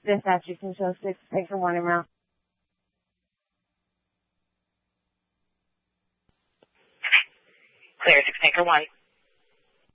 Dispatch, you can show 6 Tanker 1 en route. Clear, 6 Tanker 1.